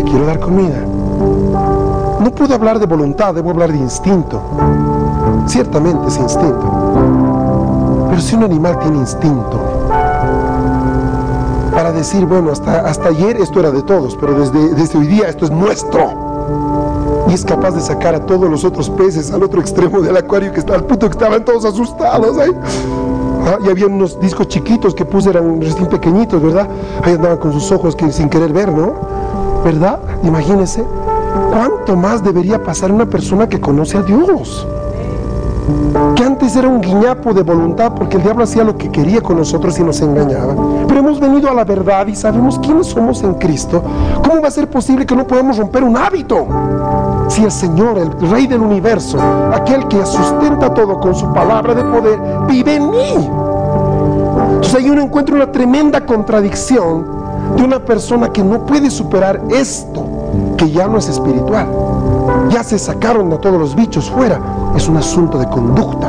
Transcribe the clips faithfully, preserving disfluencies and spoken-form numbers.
quiero dar comida. No puedo hablar de voluntad, debo hablar de instinto. Ciertamente es instinto. Pero si un animal tiene instinto, para decir, bueno, hasta, hasta ayer esto era de todos, pero desde, desde hoy día esto es nuestro. Y es capaz de sacar a todos los otros peces al otro extremo del acuario, que está al punto que estaban todos asustados. ¿eh? Ah, y había unos discos chiquitos que puse, eran recién pequeñitos, ¿verdad? Ahí andaban con sus ojos que, sin querer ver, ¿no? ¿Verdad? Imagínense. ¿Cuánto más debería pasar una persona que conoce a Dios? Que antes era un guiñapo de voluntad, porque el diablo hacía lo que quería con nosotros y nos engañaba. Pero hemos venido a la verdad y sabemos quiénes somos en Cristo. ¿Cómo va a ser posible que no podamos romper un hábito? Si el Señor, el Rey del universo, aquel que sustenta todo con su palabra de poder, vive en mí. Entonces ahí uno encuentra una tremenda contradicción de una persona que no puede superar esto, que ya no es espiritual. Ya se sacaron a todos los bichos fuera. Es un asunto de conducta.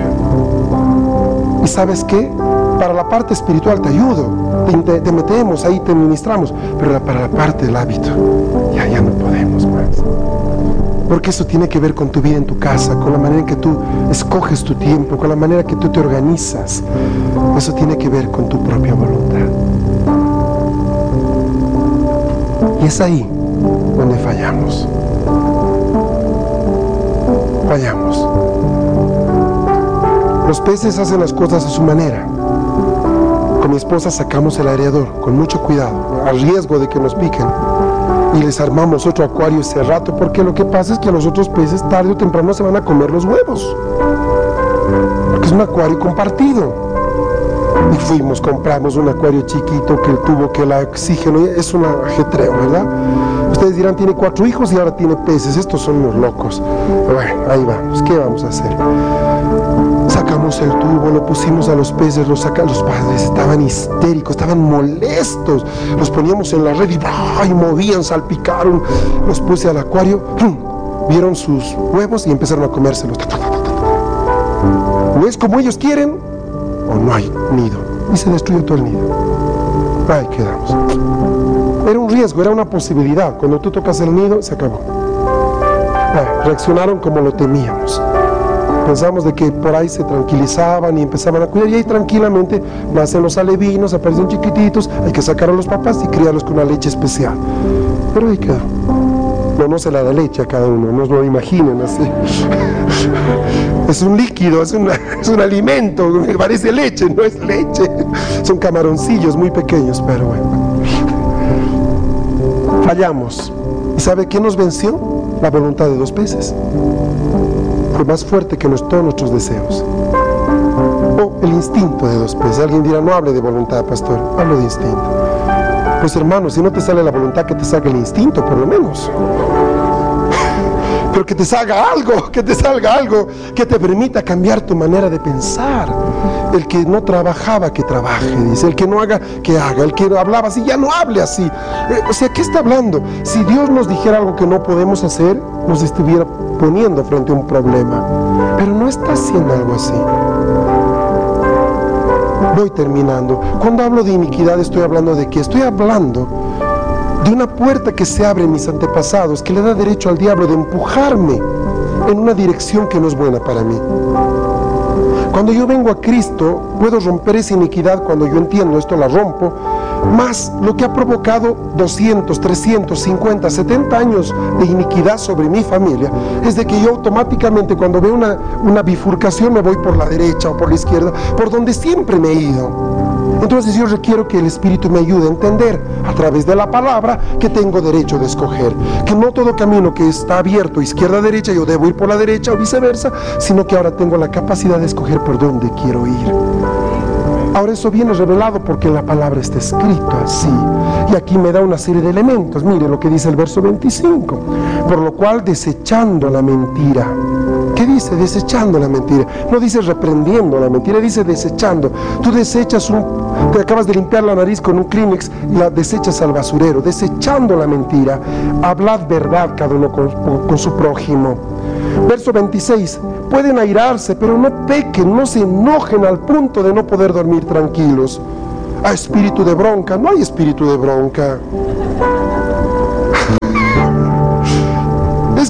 ¿Y sabes qué? Para la parte espiritual te ayudo, te, te metemos ahí, te ministramos, pero la, para la parte del hábito ya, ya no podemos más. Porque eso tiene que ver con tu vida en tu casa, con la manera en que tú escoges tu tiempo, con la manera que tú te organizas. Eso tiene que ver con tu propia voluntad. Y es ahí donde fallamos. Fallamos. Los peces hacen las cosas a su manera. Con mi esposa sacamos el aireador con mucho cuidado, a riesgo de que nos piquen, y les armamos otro acuario ese rato, porque lo que pasa es que los otros peces tarde o temprano se van a comer los huevos, porque es un acuario compartido. Y fuimos, compramos un acuario chiquito, que el tubo, que el oxígeno, es un ajetreo, ¿verdad? Ustedes dirán, tiene cuatro hijos y ahora tiene peces. Estos son unos locos. Bueno, ahí vamos. ¿Qué vamos a hacer? Sacamos el tubo, lo pusimos a los peces, los saca, los padres estaban histéricos, estaban molestos. Los poníamos en la red y, ¡ah! y movían, salpicaron. Los puse al acuario, ¡pum! Vieron sus huevos y empezaron a comérselos. ¿No es como ellos quieren? O no hay nido. Y se destruyó todo el nido. Ahí quedamos. Era un riesgo, era una posibilidad. Cuando tú tocas el nido, se acabó. Ah, reaccionaron como lo temíamos. Pensamos de que por ahí se tranquilizaban y empezaban a cuidar, y ahí tranquilamente nacen los alevinos, aparecen chiquititos, hay que sacar a los papás y criarlos con una leche especial. Pero ahí quedó. No, no se la da leche a cada uno, no lo imaginen así. Es un líquido, es, una, es un alimento, me parece leche, no es leche. Son camaroncillos muy pequeños, pero bueno. Fallamos. ¿Y sabe qué nos venció? La voluntad de los peces. Fue más fuerte que los, todos nuestros deseos. O el instinto de los peces. Alguien dirá, no hable de voluntad, pastor, hablo de instinto. Pues hermano, si no te sale la voluntad, que te salga el instinto, por lo menos. Pero que te salga algo, que te salga algo que te permita cambiar tu manera de pensar. El que no trabajaba, que trabaje, dice. El que no haga, que haga. El que hablaba así, ya no hable así. Eh, o sea, ¿qué está hablando? Si Dios nos dijera algo que no podemos hacer, nos estuviera poniendo frente a un problema. Pero no está haciendo algo así. Voy terminando. Cuando hablo de iniquidad, estoy hablando de qué? Estoy hablando de una puerta que se abre en mis antepasados, que le da derecho al diablo de empujarme en una dirección que no es buena para mí. Cuando yo vengo a Cristo, puedo romper esa iniquidad. Cuando yo entiendo esto, la rompo. Más lo que ha provocado doscientos, trescientos, cincuenta, setenta años de iniquidad sobre mi familia, es de que yo automáticamente, cuando veo una, una bifurcación, me voy por la derecha o por la izquierda, por donde siempre me he ido. Entonces yo requiero que el Espíritu me ayude a entender a través de la palabra que tengo derecho de escoger, que no todo camino que está abierto izquierda-derecha yo debo ir por la derecha o viceversa, sino que ahora tengo la capacidad de escoger por dónde quiero ir. Ahora eso viene revelado porque en la palabra está escrito así, y aquí me da una serie de elementos. Mire lo que dice el verso veinticinco: por lo cual, desechando la mentira. ¿Qué dice? Desechando la mentira. No dice reprendiendo la mentira, dice desechando. Tú desechas un, te acabas de limpiar la nariz con un Kleenex y la desechas al basurero. Desechando la mentira, hablad verdad cada uno con, con, con su prójimo. Verso veintiséis: pueden airarse, pero no pequen, no se enojen al punto de no poder dormir tranquilos. ¿Hay espíritu de bronca? No hay espíritu de bronca.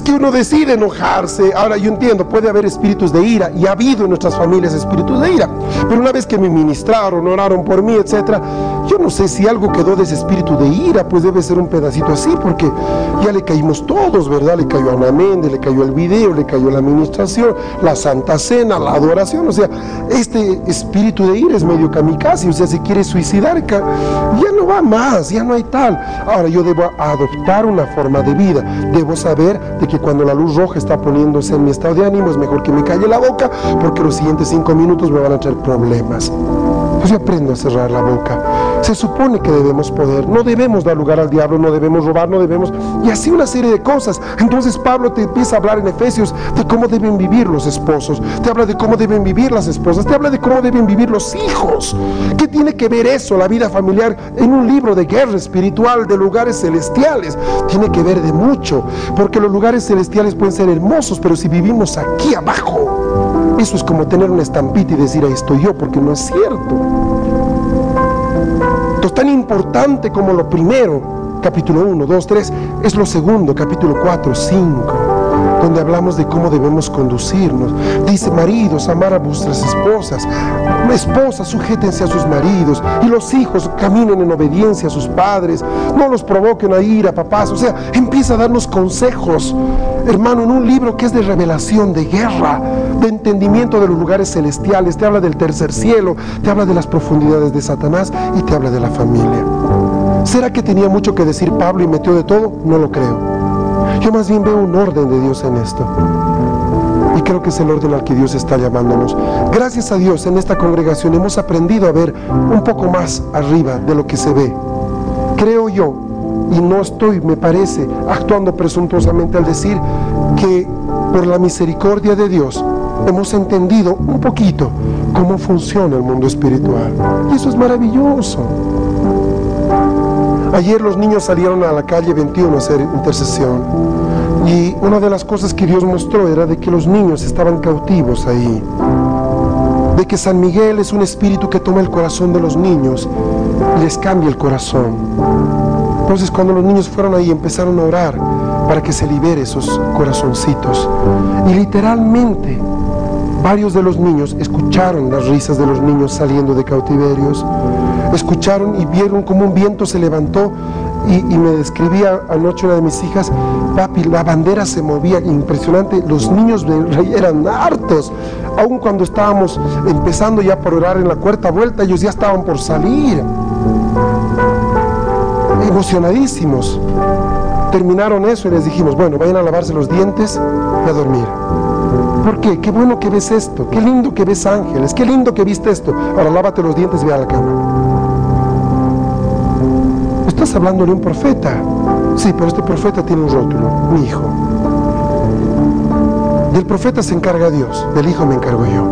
es que uno decide enojarse. Ahora yo entiendo, puede haber espíritus de ira, y ha habido en nuestras familias espíritus de ira, pero una vez que me ministraron, oraron por mí, etcétera, yo no sé si algo quedó de ese espíritu de ira. Pues debe ser un pedacito así, porque ya le caímos todos, ¿verdad? Le cayó a Ana Méndez, le cayó el video, le cayó la administración, la Santa Cena, la adoración. O sea, este espíritu de ira es medio kamikaze, o sea, se quiere suicidar, ya no va más, ya no hay tal. Ahora yo debo adoptar una forma de vida, debo saber de que cuando la luz roja está poniéndose en mi estado de ánimo, es mejor que me calle la boca, porque los siguientes cinco minutos me van a traer problemas. Pues yo aprendo a cerrar la boca. Se supone que debemos poder, no debemos dar lugar al diablo, no debemos robar, no debemos, y así una serie de cosas. Entonces Pablo te empieza a hablar en Efesios de cómo deben vivir los esposos, te habla de cómo deben vivir las esposas, te habla de cómo deben vivir los hijos. ¿Qué tiene que ver eso, la vida familiar, en un libro de guerra espiritual, de lugares celestiales? Tiene que ver de mucho, porque los lugares celestiales pueden ser hermosos, pero si vivimos aquí abajo, eso es como tener una estampita y decir ahí estoy yo, porque no es cierto. Entonces, tan importante como lo primero, capítulo uno, dos, tres, es lo segundo, capítulo cuatro, cinco, donde hablamos de cómo debemos conducirnos. Dice: maridos, amar a vuestras esposas, esposas, sujétense a sus maridos, y los hijos caminen en obediencia a sus padres, no los provoquen a ira, papás. O sea, empieza a darnos consejos, hermano, en un libro que es de revelación, de guerra, de entendimiento de los lugares celestiales. Te habla del tercer cielo, te habla de las profundidades de Satanás y te habla de la familia. ¿Será que tenía mucho que decir Pablo y metió de todo? No lo creo. Yo más bien veo un orden de Dios en esto, y creo que es el orden al que Dios está llamándonos. Gracias a Dios, en esta congregación hemos aprendido a ver un poco más arriba de lo que se ve. Creo yo, y no estoy, me parece, actuando presuntuosamente al decir que por la misericordia de Dios hemos entendido un poquito cómo funciona el mundo espiritual, y eso es maravilloso. Ayer los niños salieron a la calle veintiuno a hacer intercesión, y una de las cosas que Dios mostró era de que los niños estaban cautivos ahí, de que San Miguel es un espíritu que toma el corazón de los niños y les cambia el corazón. Entonces, cuando los niños fueron ahí, empezaron a orar para que se libere esos corazoncitos, y literalmente varios de los niños escucharon las risas de los niños saliendo de cautiverios, escucharon y vieron como un viento se levantó, y, y me describía anoche una de mis hijas: papi, la bandera se movía, impresionante. Los niños del rey eran hartos, aun cuando estábamos empezando ya por orar en la cuarta vuelta, ellos ya estaban por salir, emocionadísimos. Terminaron eso y les dijimos: bueno, vayan a lavarse los dientes y a dormir. ¿Por qué? Qué bueno que ves esto, qué lindo que ves ángeles, qué lindo que viste esto. Ahora lávate los dientes y ve a la cama. Estás hablando de un profeta. Sí, pero este profeta tiene un rótulo: mi hijo. Del profeta se encarga Dios, del hijo me encargo yo.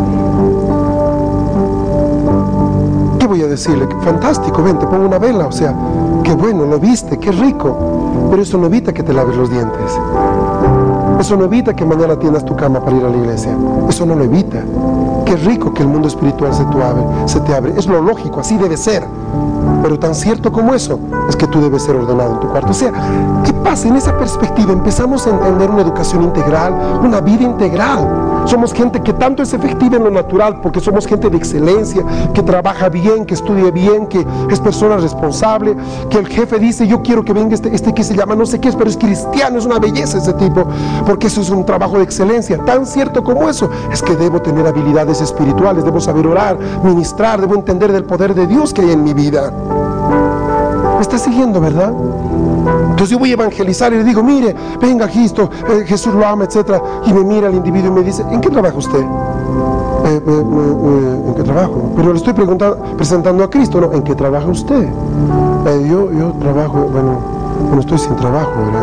¿Qué voy a decirle? Fantástico, ven, te pongo una vela. O sea, qué bueno, lo viste, qué rico. Pero eso no evita que te laves los dientes. Eso no evita que mañana tiendas tu cama para ir a la iglesia. Eso no lo evita. Qué rico que el mundo espiritual se te abre, se te abre. Es lo lógico, así debe ser. Pero tan cierto como eso es que tú debes ser ordenado en tu cuarto. O sea, ¿qué pasa? En esa perspectiva empezamos a entender una educación integral, una vida integral. Somos gente que tanto es efectiva en lo natural, porque somos gente de excelencia, que trabaja bien, que estudia bien, que es persona responsable, que el jefe dice: yo quiero que venga este, este que se llama no sé qué, pero es cristiano, es una belleza ese tipo, porque eso es un trabajo de excelencia. Tan cierto como eso es que debo tener habilidades espirituales, debo saber orar, ministrar, debo entender del poder de Dios que hay en mi vida. ¿Me está siguiendo, verdad? Entonces yo voy a evangelizar y le digo: mire, venga aquí, esto, eh, Jesús lo ama, etcétera. Y me mira el individuo y me dice: ¿en qué trabaja usted? Eh, eh, eh, ¿En qué trabajo? Pero le estoy preguntando, presentando a Cristo, ¿no? ¿En qué trabaja usted? Eh, yo, yo trabajo, bueno, bueno, estoy sin trabajo, ¿verdad?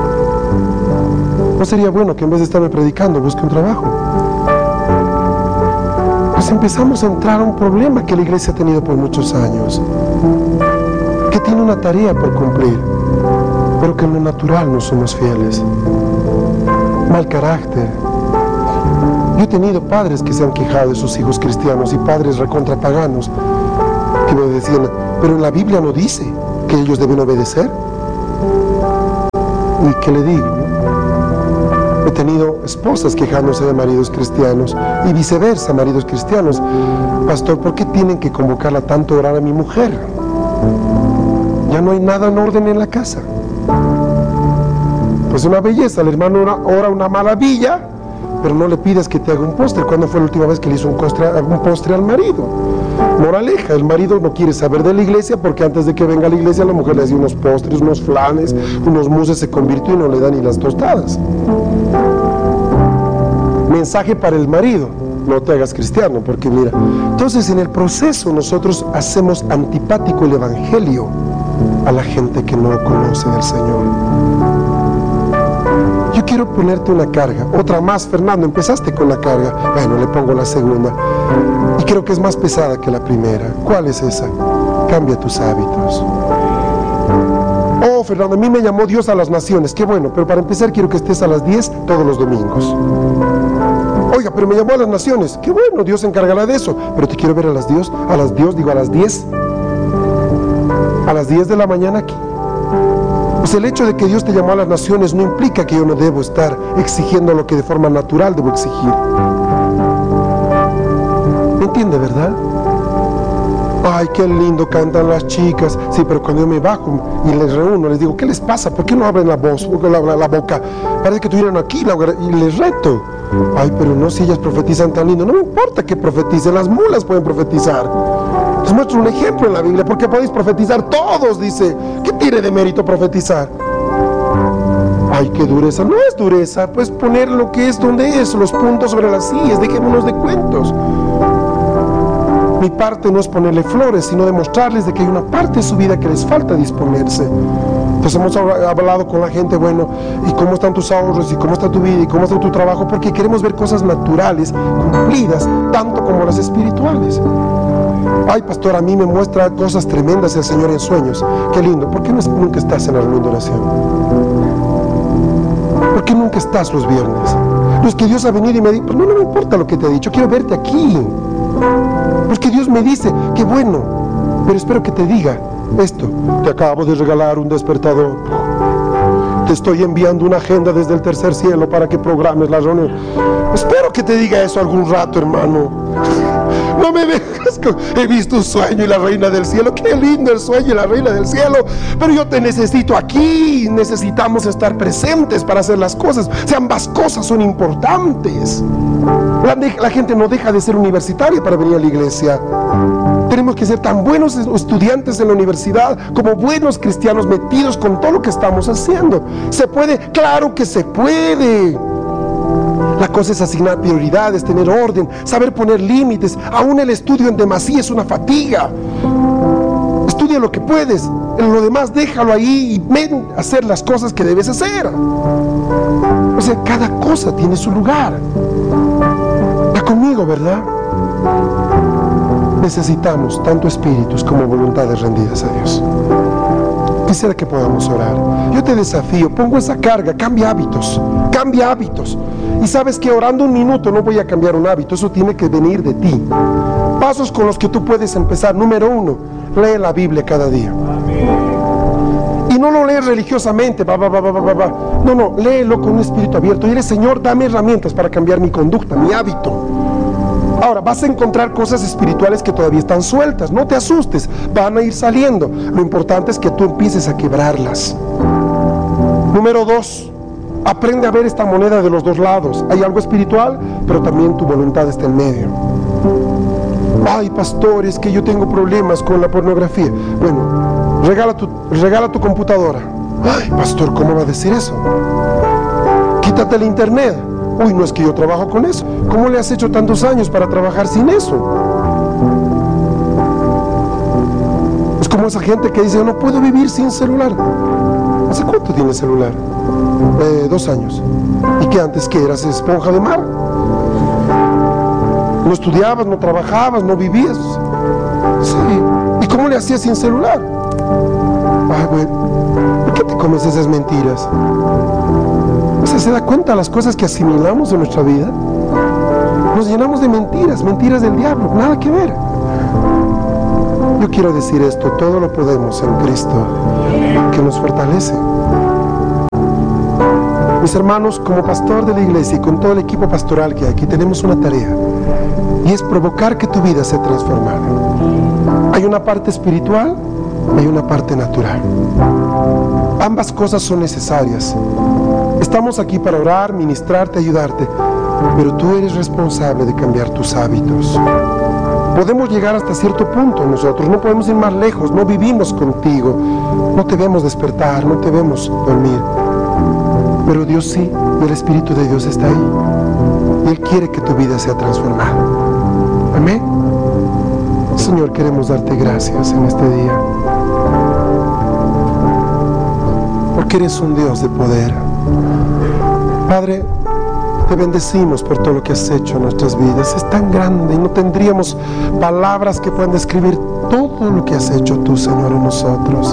¿No sería bueno que en vez de estarme predicando busque un trabajo? Pues empezamos a entrar a un problema que la iglesia ha tenido por muchos años, que tiene una tarea por cumplir, pero que en lo natural no somos fieles. Mal carácter. Yo he tenido padres que se han quejado de sus hijos cristianos, y padres recontrapaganos que me decían: pero en la Biblia no dice que ellos deben obedecer. ¿Y qué le digo? He tenido esposas quejándose de maridos cristianos y viceversa, maridos cristianos. Pastor, ¿por qué tienen que convocarla tanto a orar a mi mujer? Ya no hay nada en orden en la casa. Pues una belleza, el hermano ora, ora una maravilla, pero no le pides que te haga un postre. ¿Cuándo fue la última vez que le hizo un postre, un postre al marido? Moraleja, el marido no quiere saber de la iglesia porque antes de que venga a la iglesia la mujer le hacía unos postres, unos flanes, unos muses, se convirtió y no le da ni las tostadas. Mensaje para el marido: no te hagas cristiano, porque mira, entonces en el proceso nosotros hacemos antipático el evangelio a la gente que no conoce del Señor. Yo quiero ponerte una carga, otra más. Fernando, empezaste con la carga, bueno, le pongo la segunda, y creo que es más pesada que la primera. ¿Cuál es esa? Cambia tus hábitos. Oh, Fernando, a mí me llamó Dios a las naciones, qué bueno, pero para empezar quiero que estés a las diez todos los domingos. Oiga, pero me llamó a las naciones, qué bueno, Dios se encargará de eso, pero te quiero ver a las Dios, a las Dios, digo a las diez, a las diez de la mañana aquí. Pues el hecho de que Dios te llamó a las naciones no implica que yo no debo estar exigiendo lo que de forma natural debo exigir. ¿Me entiende, verdad? Ay, qué lindo cantan las chicas. Sí, pero cuando yo me bajo y les reúno, les digo, ¿qué les pasa? ¿Por qué no abren la voz, la, la, la boca? Parece que estuvieran aquí, la, y les reto. Ay, pero no, si ellas profetizan tan lindo. No me importa que profeticen, las mulas pueden profetizar. Les muestro un ejemplo en la Biblia, porque podéis profetizar todos, dice. ¿Qué tiene de mérito profetizar? Ay, qué dureza. No es dureza, pues poner lo que es donde es, los puntos sobre las sillas, dejémonos de cuentos. Mi parte no es ponerle flores, sino demostrarles de que hay una parte de su vida que les falta disponerse. Entonces hemos hablado con la gente, bueno, ¿y cómo están tus ahorros? ¿Y cómo está tu vida? ¿Y cómo está tu trabajo? Porque queremos ver cosas naturales, cumplidas, tanto como las espirituales. Ay, pastor, a mí me muestra cosas tremendas el Señor en sueños. Qué lindo. ¿Por qué no, nunca estás en la reunión de oración? ¿Por qué nunca estás los viernes? No, es que Dios ha venido y me ha dicho, pues no, no me importa lo que te ha dicho, quiero verte aquí. Porque Dios me dice, qué bueno, pero espero que te diga esto: te acabo de regalar un despertador, te estoy enviando una agenda desde el tercer cielo para que programes la reunión. Espero que te diga eso algún rato, hermano. No me vengas con, he visto un sueño y la reina del cielo. Qué lindo el sueño y la reina del cielo, pero yo te necesito aquí. Necesitamos estar presentes para hacer las cosas. Si ambas cosas son importantes. La, la gente no deja de ser universitaria para venir a la iglesia. Tenemos que ser tan buenos estudiantes en la universidad como buenos cristianos metidos con todo lo que estamos haciendo. ¿Se puede? Claro que se puede. La cosa es asignar prioridades, tener orden, saber poner límites. Aún el estudio en demasía es una fatiga. Estudia lo que puedes, en lo demás déjalo ahí y ven a hacer las cosas que debes hacer. O sea, cada cosa tiene su lugar. Está conmigo, ¿verdad? Necesitamos tanto espíritus como voluntades rendidas a Dios. Quisiera que podamos orar. Yo te desafío, pongo esa carga, cambia hábitos, cambia hábitos. Y sabes que orando un minuto no voy a cambiar un hábito, eso tiene que venir de ti. Pasos con los que tú puedes empezar. Número uno, lee la Biblia cada día. Y no lo lees religiosamente, va, va, va, va, va, va. No, no, léelo con un espíritu abierto. Y eres, Señor, dame herramientas para cambiar mi conducta, mi hábito. Ahora, vas a encontrar cosas espirituales que todavía están sueltas. No te asustes, van a ir saliendo. Lo importante es que tú empieces a quebrarlas. Número dos, aprende a ver esta moneda de los dos lados. Hay algo espiritual, pero también tu voluntad está en medio. Ay, pastor, es que yo tengo problemas con la pornografía. Bueno, regala tu, regala tu computadora. Ay, pastor, ¿cómo va a decir eso? Quítate el internet. Uy, no, es que yo trabajo con eso. ¿Cómo le has hecho tantos años para trabajar sin eso? Es como esa gente que dice, yo no puedo vivir sin celular. ¿Hace cuánto tienes celular? Eh, dos años. ¿Y qué antes que eras esponja de mar? No estudiabas, no trabajabas, no vivías. Sí. ¿Y cómo le hacías sin celular? Ay, bueno, ¿por qué te comes esas mentiras? O sea, ¿se da cuenta de las cosas que asimilamos en nuestra vida? Nos llenamos de mentiras, mentiras del diablo, nada que ver. Yo quiero decir esto, todo lo podemos en Cristo, que nos fortalece. Mis hermanos, como pastor de la iglesia y con todo el equipo pastoral que hay aquí, tenemos una tarea, y es provocar que tu vida sea transformada. Hay una parte espiritual, hay una parte natural. Ambas cosas son necesarias. Estamos aquí para orar, ministrarte, ayudarte, pero tú eres responsable de cambiar tus hábitos. Podemos llegar hasta cierto punto nosotros, no podemos ir más lejos, no vivimos contigo, no te vemos despertar, no te vemos dormir, pero Dios sí, y el Espíritu de Dios está ahí, y Él quiere que tu vida sea transformada. Amén. Señor, queremos darte gracias en este día, porque eres un Dios de poder. Padre, te bendecimos por todo lo que has hecho en nuestras vidas. Es tan grande y no tendríamos palabras que puedan describir todo lo que has hecho tú, Señor, en nosotros.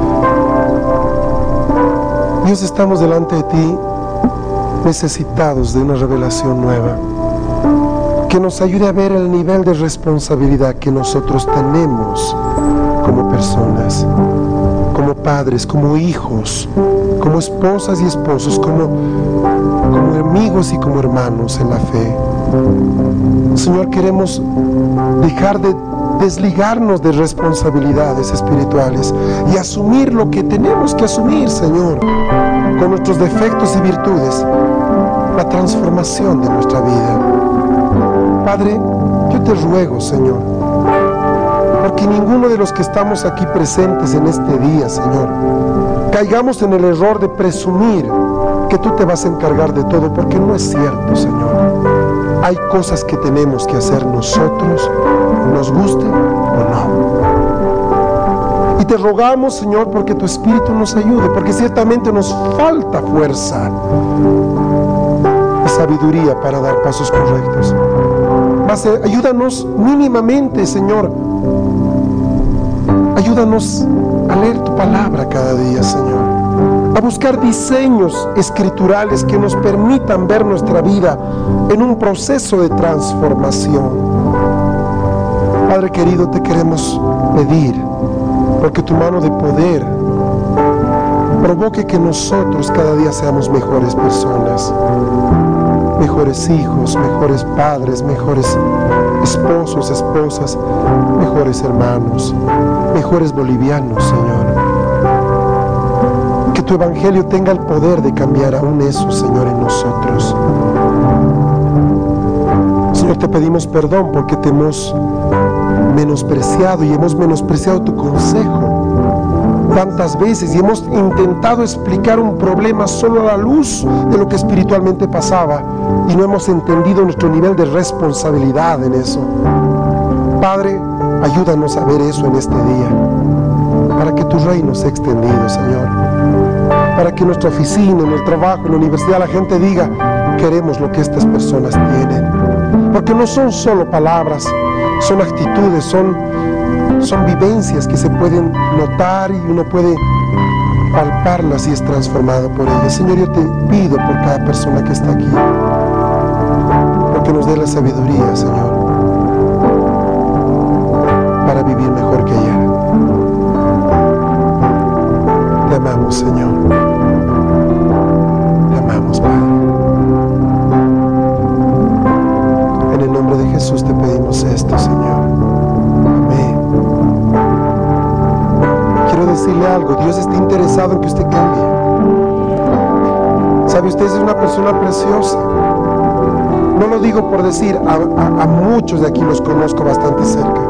Dios, estamos delante de ti necesitados de una revelación nueva que nos ayude a ver el nivel de responsabilidad que nosotros tenemos como personas, como padres, como hijos, como esposas y esposos, como, como amigos y como hermanos en la fe. Señor, queremos dejar de desligarnos de responsabilidades espirituales y asumir lo que tenemos que asumir, Señor, con nuestros defectos y virtudes, la transformación de nuestra vida. Padre, yo te ruego, Señor, porque ninguno de los que estamos aquí presentes en este día, Señor, caigamos en el error de presumir que tú te vas a encargar de todo, porque no es cierto, Señor. Hay cosas que tenemos que hacer nosotros, nos guste o no. Y te rogamos, Señor, porque tu Espíritu nos ayude, porque ciertamente nos falta fuerza y sabiduría para dar pasos correctos. Mas, eh, ayúdanos mínimamente, Señor. Ayúdanos a leer tu palabra cada día, Señor, a buscar diseños escriturales que nos permitan ver nuestra vida en un proceso de transformación. Padre querido, te queremos pedir, porque tu mano de poder provoque que nosotros cada día seamos mejores personas, mejores hijos, mejores padres, mejores esposos, esposas, mejores hermanos, mejores bolivianos, Señor. Que tu evangelio tenga el poder de cambiar aún eso, Señor, en nosotros. Señor, te pedimos perdón porque te hemos menospreciado y hemos menospreciado tu consejo tantas veces y hemos intentado explicar un problema solo a la luz de lo que espiritualmente pasaba y no hemos entendido nuestro nivel de responsabilidad en eso. Padre, ayúdanos a ver eso en este día, para que tu reino sea extendido, Señor, para que en nuestra oficina, en el trabajo, en la universidad, la gente diga: queremos lo que estas personas tienen, porque no son solo palabras, son actitudes, son, son vivencias que se pueden notar y uno puede palparlas y es transformado por ellas. Señor, yo te pido por cada persona que está aquí, porque nos dé la sabiduría, Señor, para vivir mejor que ayer. Te amamos, Señor. Te amamos, Padre. En el nombre de Jesús te pedimos esto, Señor. Amén. Quiero decirle algo: Dios está interesado en que usted cambie. ¿Sabe? Usted es una persona preciosa. No lo digo por decir, a, a, a muchos de aquí los conozco bastante cerca.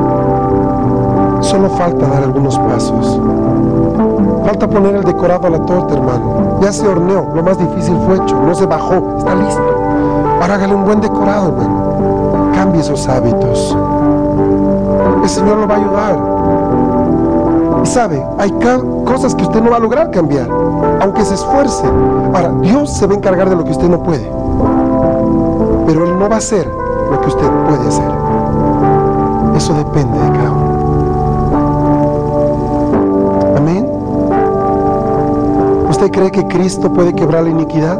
Solo falta dar algunos pasos. Falta poner el decorado a la torta, hermano. Ya se horneó, lo más difícil fue hecho, no se bajó, está listo. Ahora hágale un buen decorado, hermano. Cambie esos hábitos. El Señor lo va a ayudar. Y sabe, hay cosas que usted no va a lograr cambiar, aunque se esfuerce. Ahora, Dios se va a encargar de lo que usted no puede, pero Él no va a hacer lo que usted puede hacer. Eso depende de cada uno. Amén. ¿Usted cree que Cristo puede quebrar la iniquidad?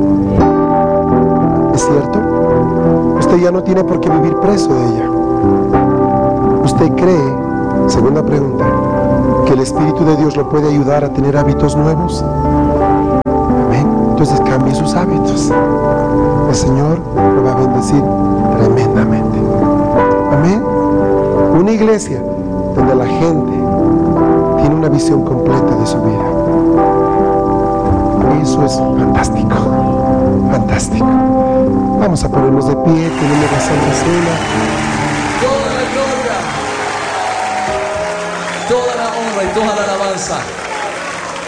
¿Es cierto? Usted ya no tiene por qué vivir preso de ella. ¿Usted cree, segunda pregunta, que el Espíritu de Dios lo puede ayudar a tener hábitos nuevos? Amén. Entonces cosas, el Señor lo va a bendecir tremendamente. Amén. Una iglesia donde la gente tiene una visión completa de su vida. Eso es fantástico, fantástico. Vamos a ponernos de pie, tenemos la Santa Cena. Toda la gloria, toda la honra y toda la alabanza